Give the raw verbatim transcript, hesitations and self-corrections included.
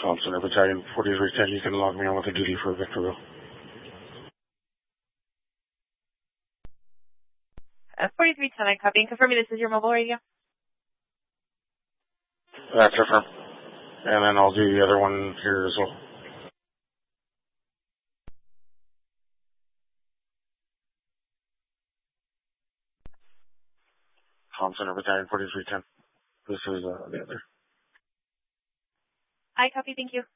Thompson, or Battalion forty-three ten, you can log me on with a duty for Victorville. Uh, forty-three ten, I copy. And confirm me this is your mobile radio? That's affirm. And then I'll do the other one here as well. Thompson, or Battalion forty-three ten. This is uh, the other. I copy, thank you.